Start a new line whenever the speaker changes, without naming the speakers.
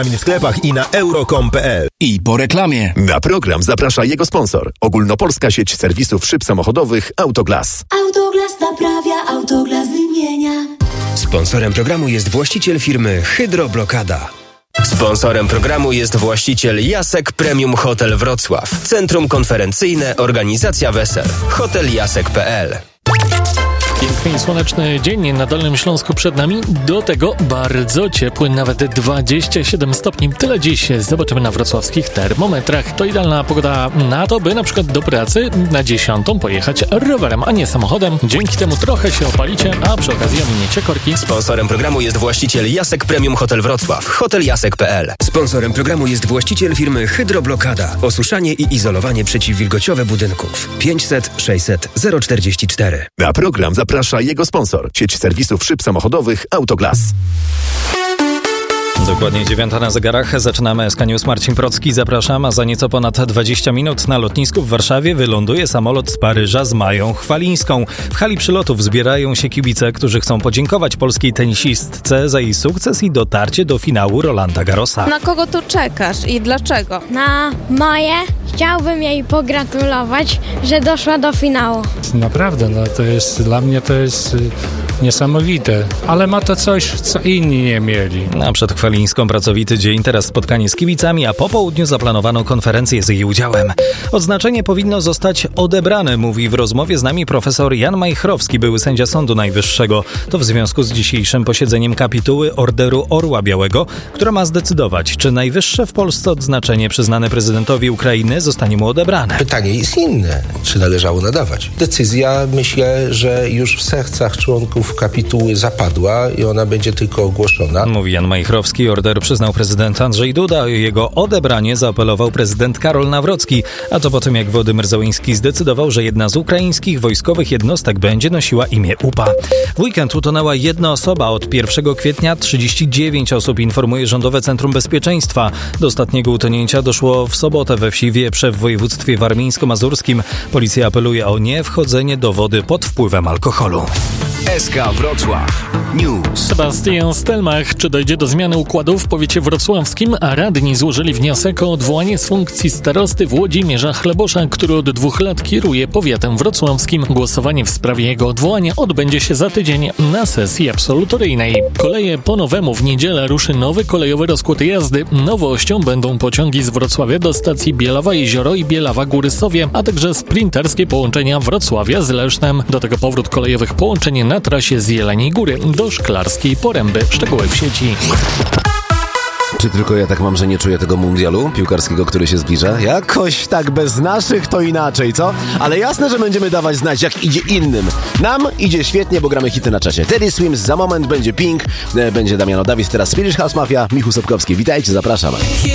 W sklepach i na euro.com.pl.
I po reklamie.
Na program zaprasza jego sponsor. Ogólnopolska sieć serwisów szyb samochodowych Autoglas.
Autoglas naprawia, Autoglas wymienia.
Sponsorem programu jest właściciel firmy Hydroblokada.
Sponsorem programu jest właściciel Jasek Premium Hotel Wrocław. Centrum konferencyjne, organizacja wesel. hoteljasek.pl.
Piękny i słoneczny dzień na Dolnym Śląsku przed nami. Do tego bardzo ciepły, nawet 27 stopni. Tyle dziś zobaczymy na wrocławskich termometrach. To idealna pogoda na to, by na przykład do pracy na 10 pojechać rowerem, a nie samochodem. Dzięki temu trochę się opalicie, a przy okazji ominiecie korki.
Sponsorem programu jest właściciel Jasek Premium Hotel Wrocław. hoteljasek.pl.
Sponsorem programu jest właściciel firmy Hydroblokada. Osuszanie i izolowanie przeciwwilgociowe budynków. 500 600 044.
Na program zaprasza jego sponsor. Sieć serwisów szyb samochodowych Autoglas.
Dokładnie 9 na zegarach. Zaczynamy SK News. Marcin Procki, zapraszam. A za nieco ponad 20 minut na lotnisku w Warszawie wyląduje samolot z Paryża z Mają Chwalińską. W hali przylotów zbierają się kibice, którzy chcą podziękować polskiej tenisistce za jej sukces i dotarcie do finału Rolanda Garrosa.
Na kogo tu czekasz i dlaczego?
Na Maję. Chciałbym jej pogratulować, że doszła do finału.
Naprawdę, to jest dla mnie niesamowite, ale ma to coś, co inni nie mieli.
A przed Chwalińską pracowity dzień, teraz spotkanie z kibicami, a po południu zaplanowano konferencję z jej udziałem. Odznaczenie powinno zostać odebrane, mówi w rozmowie z nami profesor Jan Majchrowski, były sędzia Sądu Najwyższego. To w związku z dzisiejszym posiedzeniem kapituły Orderu Orła Białego, która ma zdecydować, czy najwyższe w Polsce odznaczenie przyznane prezydentowi Ukrainy zostanie mu odebrane.
Pytanie jest inne, czy należało nadawać. Decyzja, myślę, że już w sercach członków kapituły zapadła i ona będzie tylko ogłoszona.
Mówi Jan Majchrowski. Order przyznał prezydent Andrzej Duda. O jego odebranie zaapelował prezydent Karol Nawrocki. A to po tym, jak Wołodymyr Zełenski zdecydował, że jedna z ukraińskich wojskowych jednostek będzie nosiła imię UPA. W weekend utonęła jedna osoba. Od 1 kwietnia 39 osób, informuje Rządowe Centrum Bezpieczeństwa. Do ostatniego utonięcia doszło w sobotę we wsi Wieprze w województwie warmińsko-mazurskim. Policja apeluje o niewchodzenie do wody pod wpływem alkoholu.
SK Wrocław News.
Sebastian Stelmach. Czy dojdzie do zmiany układu w powiecie wrocławskim? A radni złożyli wniosek o odwołanie z funkcji starosty Włodzimierza Chlebosza, który od 2 lat kieruje powiatem wrocławskim. Głosowanie w sprawie jego odwołania odbędzie się za tydzień na sesji absolutoryjnej. Koleje po nowemu. W niedzielę ruszy nowy kolejowy rozkład jazdy. Nowością będą pociągi z Wrocławia do stacji Bielawa Jezioro i Bielawa Góry-Sowie, a także sprinterskie połączenia Wrocławia z Lesznem. Do tego powrót kolejowych połączeń na trasie z Jeleniej Góry do Szklarskiej Poręby. Szczegóły w sieci.
Czy tylko ja tak mam, że nie czuję tego mundialu piłkarskiego, który się zbliża? Jakoś tak bez naszych to inaczej, co? Ale jasne, że będziemy dawać znać, jak idzie innym. Nam idzie świetnie, bo gramy hity na czasie. Teddy Swims, za moment będzie Pink, będzie Damiano Davis, teraz Swedish House Mafia, Michu Sobkowski. Witajcie, zapraszam.